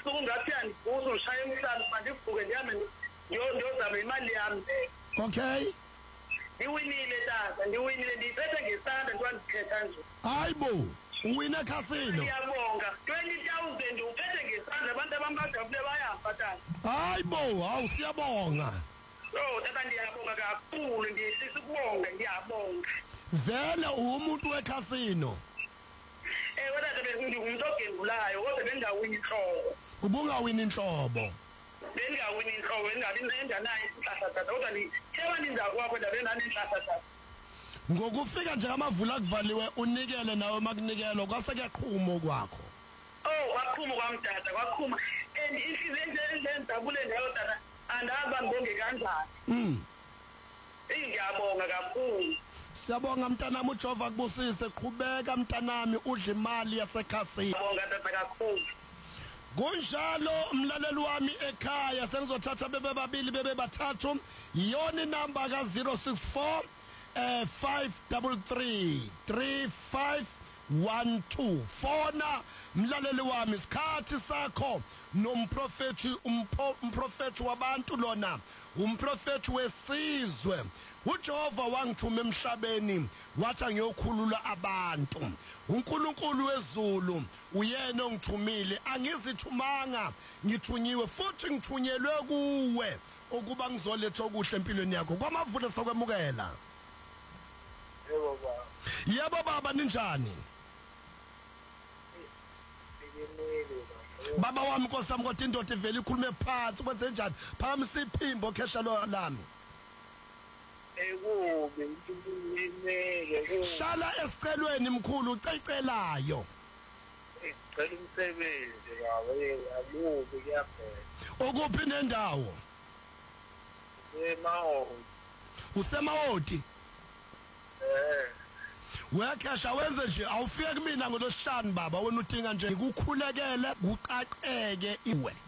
ebusuku ngathi andibuza ushaya emhlanje mandivuke ndihambe ndiyozama imali yami. Okay. Ndiwinile tata, ndiwinile ndiyiphethe ngesandla njengoba ndithetha nje. Hayibo, uwine casino. Ngiyabonga. 20,000 uphethe ngesandla abantu abambadabule bayapha tata. Hayibo, hawu siyabonga. Tata ndiyabonga kakhulu ndisisa ukubonga ngiyabonga. Vele umuntu wecasino. Tata bengingumuntu ogengulayo kodwa bengawini inhlobo. Ubungawini inhlobo. Bengawini inhlobo engabi nendanayo inhlahla tata kodwa ngitheba nindawo kwakho ndabe nani inhlahla tata. Ngokufika nje amavula kuvaliwe unikele nawe makunikelwa kwase kuyaqhuma kwakho. Kwaqhuma kwamdada kwaqhuma and inhliziyo endabule ngayo tata andaba ngibonge kanjani. Ngiyabonga kakhulu. Siyabonga mntanami uJehova kubusise qhubeka mntanami udla imali yasekhasini. Ngiyabonga tata kakhulu. Kunjalo umlaleli wami ekhaya sengizothatha bebe babili bebe bathathu yona inamba ka 064 533 3512 fona mlaleli wami isikhathi sakho nomprofeti umprofeti wabantu lona umprofeti wesizwe uJehova wangithuma emhlabeni wathi ngiyokhulula abantu uNkulunkulu wezulu uyena ongithumile angizithumanga ngithunyiwe futhi ngithunyelwe kuwe ukuba ngizoletha okuhle empilweni yakho kwamavule sokwemukela. Yebo baba. Yebo baba ninjani? Baba wami Nkosi yami kodwa indoda ivela ikhulume phansi kwenze njani phamisa iphimbo khehla lami. Kubi ngimele Hlala esicelweni mkhulu ucecelayo. Ngicela umsebenzi baba akubi kuyaphela. Okuphi nendawo? Emaodi. Usemaodi? Wekhasha wenze nje awufike kumina ngolosihlanu baba wena udinga nje ukukhulekele kuqaqeke iwe.